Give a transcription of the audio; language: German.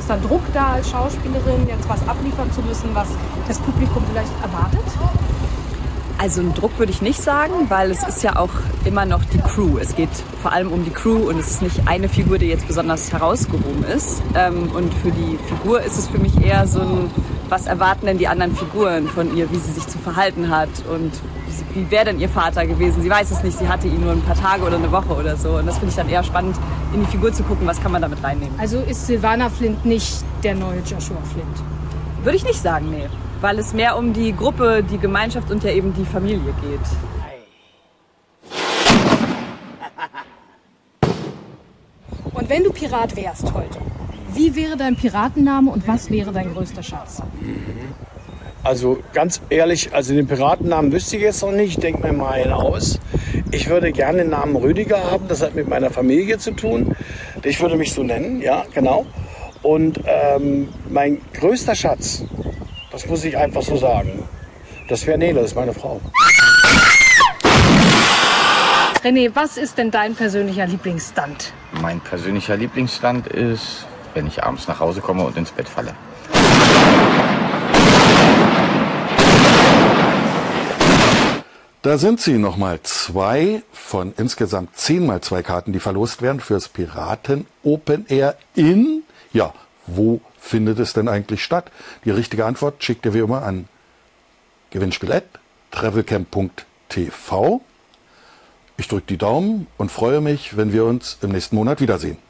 Ist da Druck da als Schauspielerin, jetzt was abliefern zu müssen, was das Publikum vielleicht erwartet? Also einen Druck würde ich nicht sagen, weil es ist ja auch immer noch die Crew. Es geht vor allem um die Crew und es ist nicht eine Figur, die jetzt besonders herausgehoben ist. Und für die Figur ist es für mich eher so ein, was erwarten denn die anderen Figuren von ihr, wie sie sich zu verhalten hat und wie wäre denn ihr Vater gewesen. Sie weiß es nicht, sie hatte ihn nur ein paar Tage oder eine Woche oder so. Und das finde ich dann eher spannend, in die Figur zu gucken, was kann man damit reinnehmen. Also ist Silvana Flint nicht der neue Joshua Flint? Würde ich nicht sagen, nee. Weil es mehr um die Gruppe, die Gemeinschaft und ja eben die Familie geht. Und wenn du Pirat wärst heute, wie wäre dein Piratenname und was wäre dein größter Schatz? Also ganz ehrlich, also den Piratennamen wüsste ich jetzt noch nicht, ich denke mir mal einen aus. Ich würde gerne den Namen Rüdiger haben, das hat mit meiner Familie zu tun. Ich würde mich so nennen, ja, genau. Und mein größter Schatz, das muss ich einfach so sagen, das wäre Nele, das ist meine Frau. René, was ist denn dein persönlicher Lieblingsstunt? Mein persönlicher Lieblingsstunt ist, wenn ich abends nach Hause komme und ins Bett falle. Da sind sie, nochmal 2 von insgesamt 10 mal 2 Karten, die verlost werden fürs Piraten Open Air in, ja, wo findet es denn eigentlich statt? Die richtige Antwort schickt ihr wie immer an gewinnspiel@travelcamp.tv. Ich drücke die Daumen und freue mich, wenn wir uns im nächsten Monat wiedersehen.